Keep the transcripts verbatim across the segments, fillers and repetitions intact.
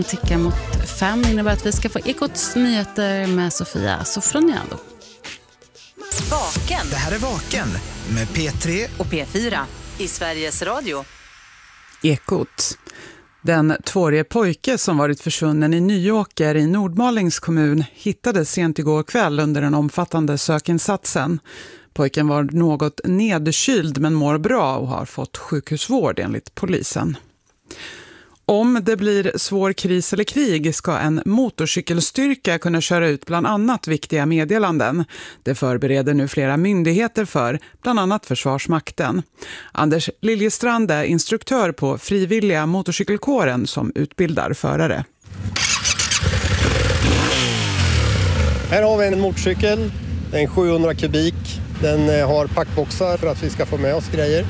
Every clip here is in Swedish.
Tickar mot fem innebär att vi ska få Ekots nyheter med Sofia Sofroniado. Vaken. Det här är Vaken med P tre och P fyra i Sveriges Radio. Ekot. Den tvåårige pojke som varit försvunnen i Nyåker i Nordmalings kommun hittades sent igår kväll under den omfattande sökinsatsen. Pojken var något nedkyld men mår bra och har fått sjukhusvård enligt polisen. Om det blir svår kris eller krig ska en motorcykelstyrka kunna köra ut bland annat viktiga meddelanden. Det förbereder nu flera myndigheter för, bland annat Försvarsmakten. Anders Liljestrand är instruktör på frivilliga motorcykelkåren som utbildar förare. Här har vi en motorcykel, en sjuhundra kubik. Den har packboxar för att vi ska få med oss grejer.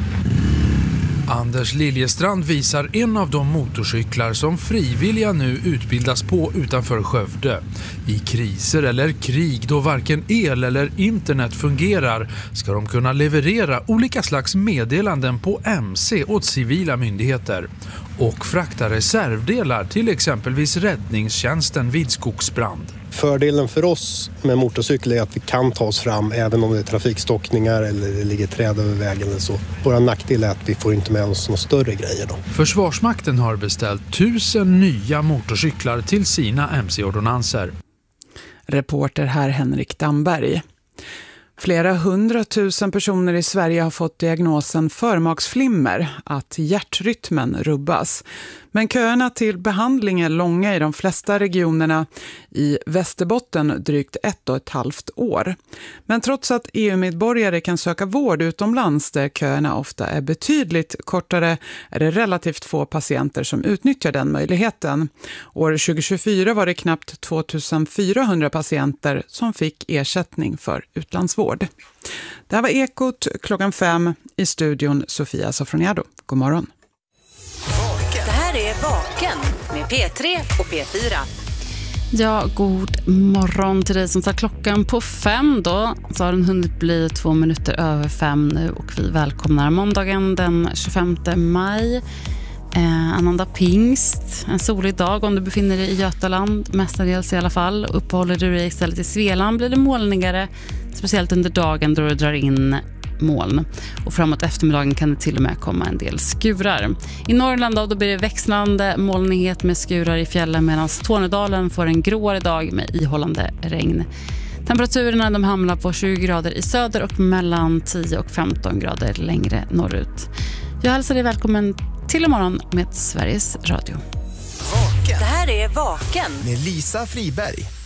Anders Liljestrand visar en av de motorcyklar som frivilliga nu utbildas på utanför Skövde. I kriser eller krig då varken el eller internet fungerar ska de kunna leverera olika slags meddelanden på M C åt civila myndigheter och frakta reservdelar till exempelvis räddningstjänsten vid skogsbrand. Fördelen för oss med motorcykel är att vi kan ta oss fram även om det är trafikstockningar eller det ligger träd över vägen eller så. Våra nackdel är att vi får inte med oss några större grejer då. Försvarsmakten har beställt tusen nya motorcyklar till sina M C-ordonanser. Reporter här Henrik Damberg. Flera hundratusen personer i Sverige har fått diagnosen förmaksflimmer, att hjärtrytmen rubbas. Men köerna till behandling är långa i de flesta regionerna, i Västerbotten drygt ett och ett halvt år. Men trots att E U-medborgare kan söka vård utomlands där köerna ofta är betydligt kortare är det relativt få patienter som utnyttjar den möjligheten. År tjugo tjugofyra var det knappt tvåtusenfyrahundra patienter som fick ersättning för utlandsvård. Det här var Ekot klockan fem, i studion Sofia Sofroniado. God morgon. Det här är Vaken med P tre och P fyra. Ja, god morgon till dig som tar klockan på fem då. Så har den hunnit bli två minuter över fem nu och vi välkomnar måndagen den tjugofemte maj. Eh, annandag pingst, en solig dag om du befinner dig i Götaland, mestadels i alla fall. Uppehåller du dig istället i Svealand blir det molnigare, speciellt under dagen då du drar in moln. Och framåt eftermiddagen kan det till och med komma en del skurar. I Norrland då, då blir det växlande molnighet med skurar i fjällen medan Tornedalen får en gråare dag med ihållande regn. Temperaturerna de hamnar på tjugo grader i söder och mellan tio och femton grader längre norrut. Jag hälsar dig välkommen till imorgon med Sveriges Radio. Vaken. Det här är Vaken med Lisa Friberg.